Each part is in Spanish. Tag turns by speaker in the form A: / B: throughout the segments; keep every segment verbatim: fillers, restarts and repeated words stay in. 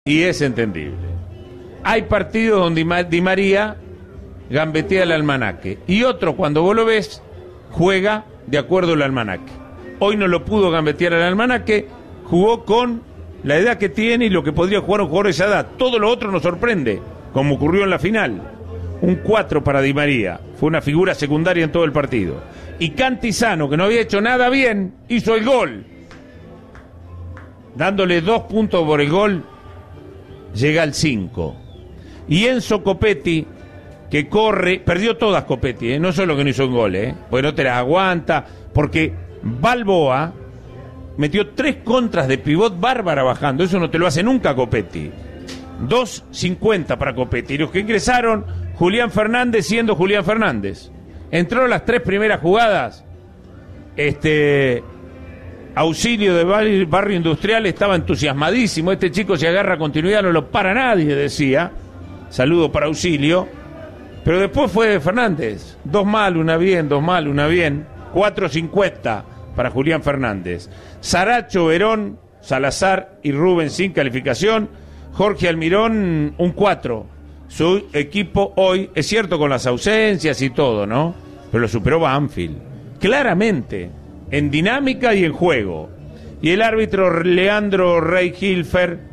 A: Y es entendible. Hay partidos donde Di María gambetea el almanaque y otro, cuando vos lo ves, juega de acuerdo al almanaque. Hoy no lo pudo gambetear el almanaque, jugó con la edad que tiene y lo que podría jugar un jugador de esa edad. Todo lo otro nos sorprende, como ocurrió en la final. Un cuatro para Di María, fue una figura secundaria en todo el partido. Y Cantizano, que no había hecho nada bien, hizo el gol. Dándole dos puntos por el gol, llega al cinco. Y Enzo Copetti, que corre, perdió todas Copetti, ¿eh? No solo que no hizo un gol, ¿eh? Porque no te las aguanta, porque Balboa metió tres contras de pivot bárbara bajando, eso no te lo hace nunca Copetti. dos cincuenta para Copetti. Y los que ingresaron, Julián Fernández siendo Julián Fernández. Entró las tres primeras jugadas, este... Auxilio de Barrio, Barrio Industrial estaba entusiasmadísimo. Este chico se agarra continuidad, no lo para nadie, decía. Saludo para Auxilio. Pero después fue Fernández. Dos mal, una bien, dos mal, una bien. cuatro cincuenta para Julián Fernández. Saracho, Verón, Salazar y Rubén sin calificación. Jorge Almirón, un cuatro. Su equipo hoy, es cierto con las ausencias y todo, ¿no? Pero lo superó Banfield. Claramente. En dinámica y en juego. Y el árbitro Leandro Rey Hilfer,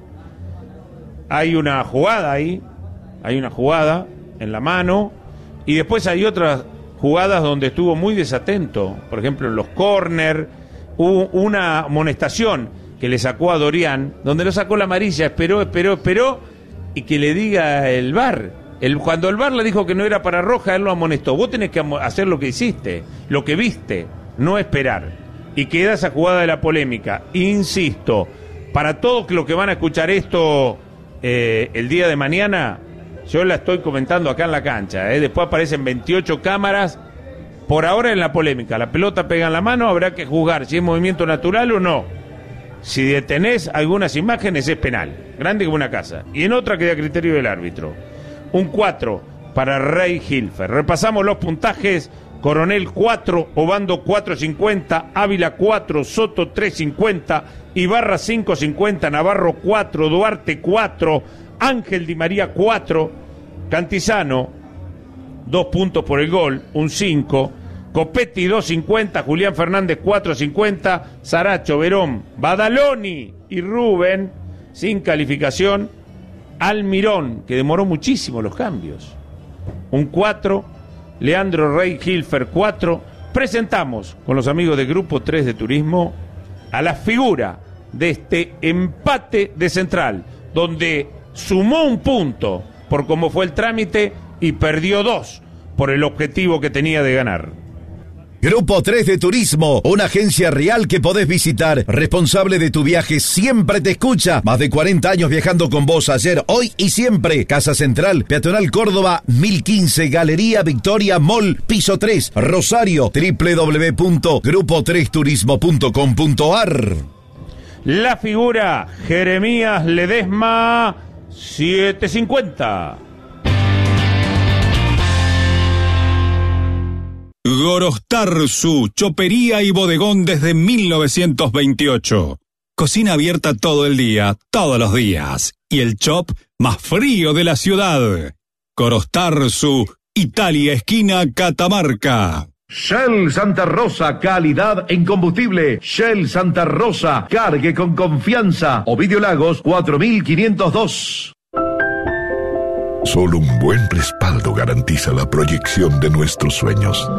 A: hay una jugada ahí, hay una jugada en la mano, y después hay otras jugadas donde estuvo muy desatento. Por ejemplo, en los córner, hubo una amonestación que le sacó a Dorian, donde lo sacó la amarilla, esperó, esperó, esperó, y que le diga el V A R. El, cuando el V A R le dijo que no era para roja, él lo amonestó. Vos tenés que hacer lo que hiciste, lo que viste. No esperar. Y queda esa jugada de la polémica. Insisto, para todos los que van a escuchar esto eh, el día de mañana, yo la estoy comentando acá en la cancha. Eh. Después aparecen veintiocho cámaras. Por ahora en la polémica. La pelota pega en la mano, habrá que juzgar si es movimiento natural o no. Si detenés algunas imágenes es penal. Grande como una casa. Y en otra queda a criterio del árbitro. Un cuatro para Rey Hilfer. Repasamos los puntajes. Coronel cuatro, Obando cuatro cincuenta, Ávila cuatro, Soto tres cincuenta, Ibarra cinco cincuenta, Navarro cuatro, Duarte cuatro, Ángel Di María cuatro, Cantizano dos puntos por el gol, un cinco, Copetti dos cincuenta, Julián Fernández cuatro cincuenta, Saracho, Verón, Badaloni y Rubén sin calificación, Almirón, que demoró muchísimo los cambios, un cuatro, Leandro Rey Hilfer cuatro. Presentamos con los amigos de Grupo tres de Turismo a la figura de este empate de Central, donde sumó un punto por cómo fue el trámite y perdió dos por el objetivo que tenía de ganar.
B: Grupo tres de Turismo, una agencia real que podés visitar. Responsable de tu viaje, siempre te escucha. Más de cuarenta años viajando con vos, ayer, hoy y siempre. Casa Central, Peatonal Córdoba, mil quince, Galería Victoria Mall, piso tres, Rosario, doble u doble u doble u punto grupo tres turismo punto com punto a r.
A: La figura, Jeremías Ledesma, siete cincuenta.
C: Gorostarzu, chopería y bodegón desde mil novecientos veintiocho. Cocina abierta todo el día, todos los días. Y el chop más frío de la ciudad. Gorostarzu, Italia, esquina Catamarca.
D: Shell Santa Rosa, calidad en combustible. Shell Santa Rosa, cargue con confianza. Ovidio Lagos, cuatro mil quinientos dos.
E: Solo un buen respaldo garantiza la proyección de nuestros sueños.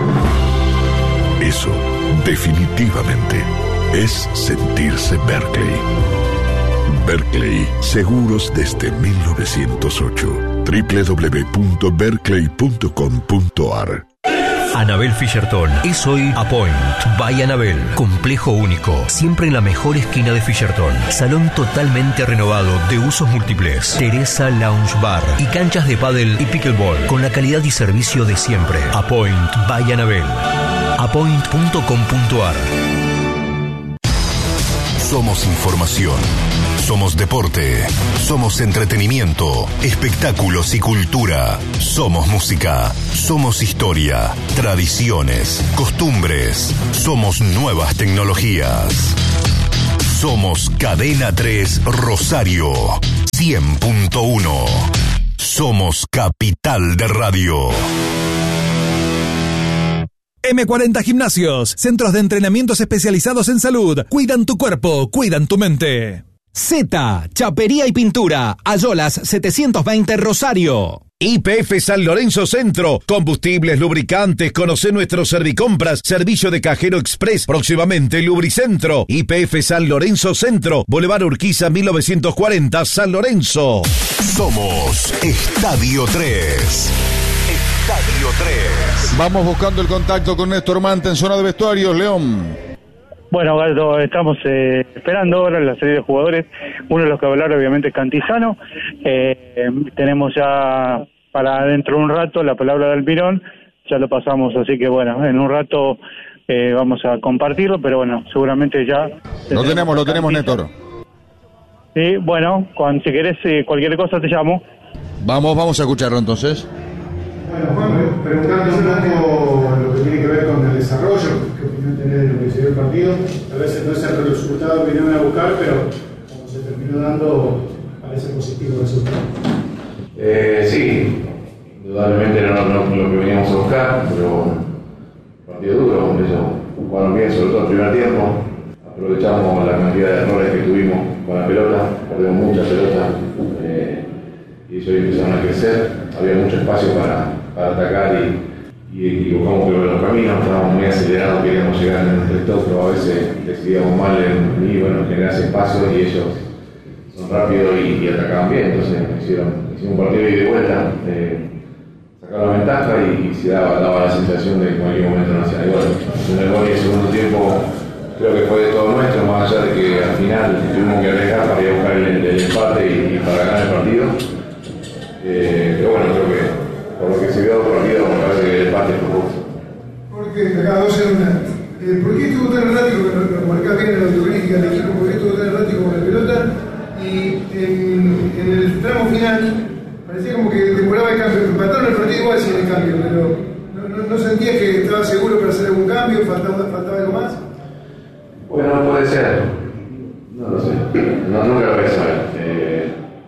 E: Eso, definitivamente, es sentirse Berkeley. Berkeley, seguros desde mil novecientos ocho. doble u doble u doble u punto berkeley punto com punto a r.
F: Anabel Fischerton es hoy Apoint by Anabel. Complejo único, siempre en la mejor esquina de Fischerton. Salón totalmente renovado de usos múltiples. Teresa Lounge Bar y canchas de pádel y pickleball con la calidad y servicio de siempre. Apoint by Anabel. apoint punto com punto a r.
B: Somos información. Somos deporte, somos entretenimiento, espectáculos y cultura. Somos música, somos historia, tradiciones, costumbres. Somos nuevas tecnologías. Somos Cadena tres Rosario.
G: cien punto uno. Somos capital de radio.
H: eme cuarenta Gimnasios, centros de entrenamientos especializados en salud. Cuidan tu cuerpo, cuidan tu mente.
I: Z, Chapería y Pintura, Ayolas setecientos veinte Rosario.
B: Y P F San Lorenzo Centro, combustibles, lubricantes, conoce nuestros Servicompras, servicio de cajero express, próximamente Lubricentro. Y P F San Lorenzo Centro, Boulevard Urquiza mil novecientos cuarenta, San Lorenzo.
G: Somos Estadio tres. Estadio tres.
J: Vamos buscando el contacto con Néstor Manta en zona de vestuarios, León.
K: Bueno, Galdo, estamos eh, esperando ahora la serie de jugadores. Uno de los que va a hablar obviamente es Cantizano. Eh, tenemos ya para dentro de un rato la palabra de Almirón. Ya lo pasamos, así que bueno, en un rato eh, vamos a compartirlo, pero bueno, seguramente ya...
J: Lo tenemos, lo tenemos, Néstor.
K: Sí, bueno, cuando, si querés eh, cualquier cosa te llamo.
J: Vamos, vamos a escucharlo entonces.
L: Bueno, Juan, preguntando un poco lo que tiene que ver con el desarrollo, qué opinión tenés de lo que se dio el partido. Tal vez no es el resultado que vinieron a buscar, pero como se terminó dando, parece positivo el resultado.
M: Eh, sí, indudablemente no, no, no lo que veníamos a buscar, pero partido duro, ellos jugaron bien, sobre todo el primer tiempo. Aprovechamos la cantidad de errores que tuvimos con la pelota, perdimos muchas pelotas eh, y ellos empezaron a crecer, había mucho espacio para, para atacar y, y equivocamos creo, los caminos, estábamos muy acelerados, queríamos llegar en el sector, pero a veces decidíamos mal en, y bueno, generar ese espacio y ellos son rápidos y, y atacaban bien, entonces hicieron, hicieron un partido de ida y vuelta, eh, sacaron la ventaja y, y se daba, daba la sensación de que en cualquier momento no hacían igual. En el gol y el segundo tiempo creo que fue de todo nuestro, más allá de que al final tuvimos que arriesgar para ir a buscar el, el empate y, y para ganar el partido. Eh, pero bueno, creo que por lo que se vio el partido, me parece que el empate fue justo.
L: Porque acá dos en una. Eh, ¿Por qué estuvo tan errático, que lo, lo marcás bien en la autocrítica del equipo, por qué estuvo tan errático con la pelota? Y en, en el tramo final parecía como que demoraba el cambio. Empataron el partido igual sin el cambio, pero no, no, no sentía que estaba seguro para hacer algún cambio, faltaba, faltaba algo más.
M: Bueno, puede ser. No lo sé. No, nunca lo voy a saber. Eh,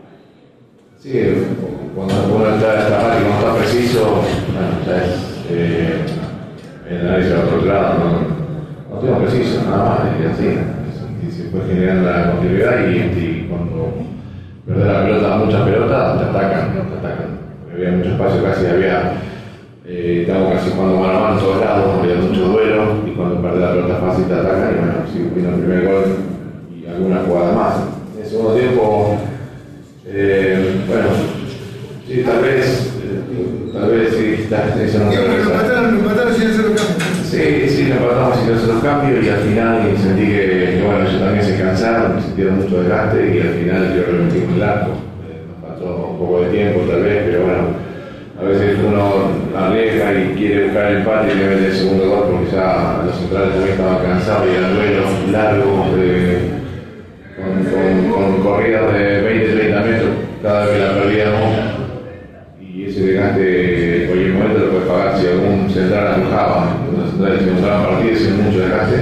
M: sí, cuando uno está dramático, no está preciso, bueno, ya es eh, el análisis de otro lado, no, no tengo preciso, nada más, y así. Y se fue generando la continuidad y, y cuando perdés la pelota, muchas pelotas, te atacan, te atacan. Había mucho espacio, casi había. Eh, estamos casi jugando mano a mano en todos lados, había mucho duelo y cuando perdés la pelota fácil te atacan y bueno, sí, vino el primer gol y alguna jugada más. En el segundo tiempo, eh, bueno, sí, tal vez, eh, tal vez sí, está, eso no
L: Digo, lo empataron, lo empataron sin hacer los cambios.
M: Sí, sí, lo empatamos sin hacer los cambios y al final sentí que, que bueno, ellos también se cansaron, sintieron mucho desgaste y al final yo creo que metimos el arco. Eh, nos faltó un poco de tiempo tal vez, pero bueno. A veces uno arriesga y quiere buscar el empate y le mete el segundo gol porque ya los centrales también estaban cansados y eran duelos largos, eh, con, con, con corridas de veinte a treinta metros cada vez que la perdíamos. Y ese desgaste en cualquier momento lo puede pagar si algún central arrojaba. Los centrales se encontraban partidos sin mucho desgaste.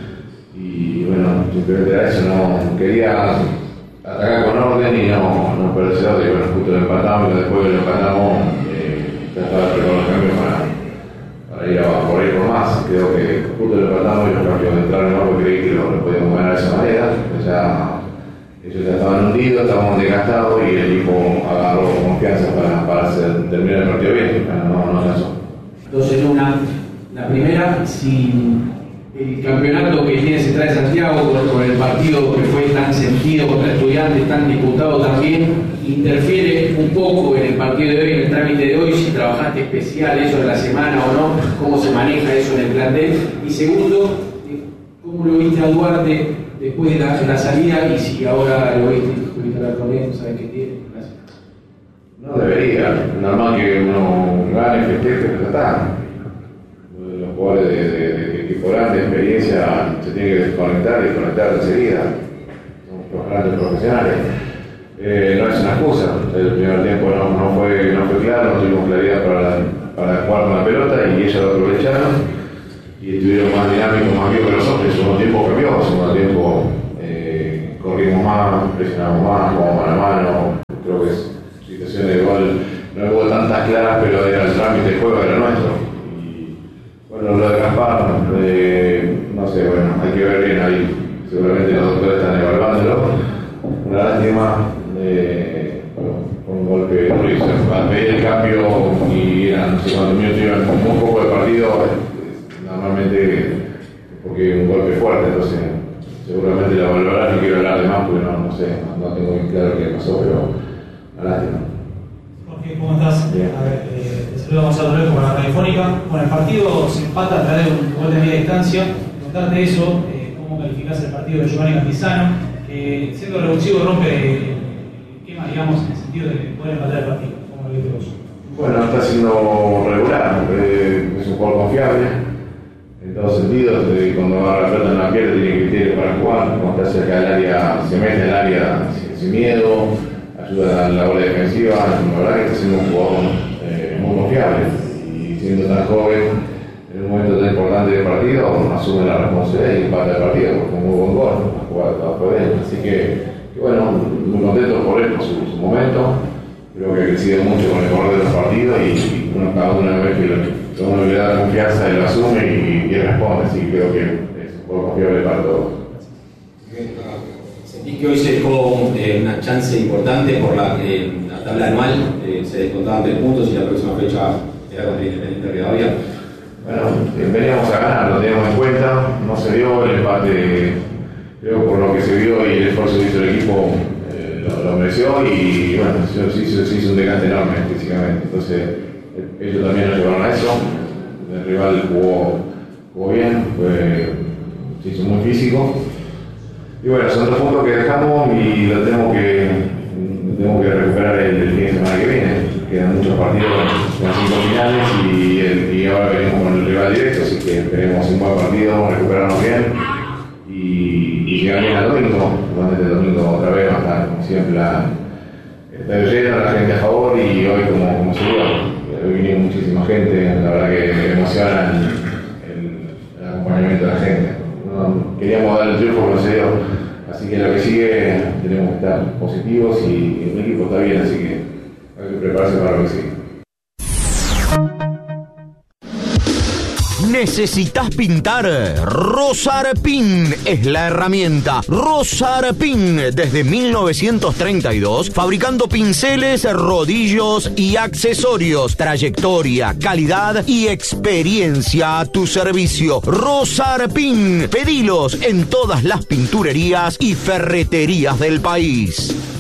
M: Y bueno, simplemente era eso, no quería atacar con orden y no, no perderse orden. Y bueno, justo lo empatamos y después lo empatamos. Ya estaba preparando los cambios para, para ir a por ahí por más. Creo que justo lo empatamos y los cambios entraron en porque creí que lo, lo podíamos ganar de esa manera. O sea, ellos ya estaban hundidos, estábamos desgastados y el equipo agarró confianza para, para hacer, terminar el partido bien. Bueno, no, no alcanzó.
N: Dos en una. La primera, si el campeonato que tiene Central de Santiago con, con el partido que fue tan sentido contra Estudiantes, tan disputado también, interfiere un poco en el partido de hoy, en el trámite de hoy, si trabajaste especial eso en la semana o no, cómo se maneja eso en el plantel. Y segundo, cómo lo viste a Duarte después de la, de la salida y si ahora lo viste, pudiste hablar con él, sabes qué tiene. Gracias.
M: No debería, normal que uno gane, festeje, pero está. Los jugadores de, de, de equipo grande, de experiencia, se tienen que desconectar y desconectar enseguida. Son grandes profesionales. Eh, no es una excusa, el primer tiempo no, no, fue, no fue claro, no tuvimos claridad para, para jugar con la pelota y ellos lo aprovecharon y estuvieron más dinámicos, más vivos que nosotros. El segundo tiempo cambió, el segundo tiempo eh, corrimos más, presionamos más, jugamos mano a mano. Creo que es situaciones de gol, no hubo tantas claras, pero era el trámite del juego, era nuestro. Y bueno, lo de Gaspar, eh, no sé, bueno, hay que ver bien ahí. Seguramente los doctores están evaluándolo. Una lástima, eh, bueno, fue un golpe duro. Al pedir el cambio y eran no sé cuántos minutos, iban un poco de partido, normalmente porque un golpe fuerte, entonces seguramente la evaluarán. No quiero hablar de más porque no, no sé, no tengo bien claro qué pasó, pero una lástima.
O: Jorge, ¿cómo estás?
M: Bien.
O: A ver, eh, te saludo a Gonzalo Torres con la radiofónica. Con el partido se empata a través de un gol de media distancia. Contarte eso. ¿Cómo calificás el partido de Giovanni Cantizano? Que siendo revulsivo rompe el esquema, digamos, en el sentido de poder empatar el partido. ¿Cómo lo viste vos?
M: Bueno, está siendo regular, eh, es un jugador confiable en todos sentidos. Eh, cuando agarra la pelota en la pierna tiene criterio para jugar, cuando está cerca del área, se mete al área sin, sin miedo, ayuda a la bola defensiva. La verdad que está siendo un jugador eh, muy confiable y siendo tan joven. En un momento tan importante del partido, asume la responsabilidad y empata el partido, porque fue un muy buen gol, ha jugado todo por él. Así que, que, bueno, muy contento por él, por su, su momento. Creo que ha crecido mucho con el correr de los partidos y, y uno, cada una vez que, lo, que uno le da confianza, él lo asume y, y él responde. Así que creo que es un juego confiable para todos.
P: Sentí que hoy se dejó eh, una chance importante por la, eh, la tabla anual, eh, se descontaban tres puntos y la próxima fecha era contra Independiente Rivadavia.
M: Bueno, veníamos a ganar, lo teníamos en cuenta, no se dio el empate, creo por lo que se vio y el esfuerzo que hizo el equipo eh, lo, lo mereció y bueno, se hizo, se hizo un desgaste enorme físicamente, entonces ellos también nos llevaron a eso, el rival jugó, jugó bien, fue, se hizo muy físico y bueno, son dos puntos que dejamos y lo tenemos que, tenemos que recuperar el, el fin de semana que viene. Quedan muchos partidos con cinco finales y, el, y ahora venimos con el rival directo, así que esperemos un buen partido, recuperarnos bien y, y llegar bien al domingo. Normalmente el domingo otra vez va a estar como siempre la, el estadio lleno, la gente a favor y hoy como, como se dio, hoy vinieron muchísima gente, la verdad que emociona el, el, el acompañamiento de la gente. No, queríamos dar el triunfo pero se dio, así que lo que sigue tenemos que estar positivos y el equipo está bien, así que hay que prepararse para lo que sigue.
Q: ¿Necesitas pintar? Rosarpin es la herramienta. Rosarpin, desde mil novecientos treinta y dos, fabricando pinceles, rodillos y accesorios. Trayectoria, calidad y experiencia a tu servicio. Rosarpin, pedilos en todas las pinturerías y ferreterías del país.